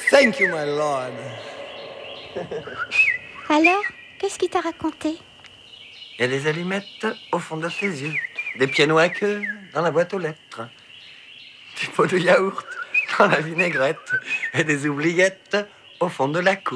Thank you, my lord. Alors, qu'est-ce qu'il t'a raconté? Il y a des allumettes au fond de ses yeux, des pianos à queue dans la boîte aux lettres, des pots de yaourt dans la vinaigrette et des oubliettes au fond de la cour.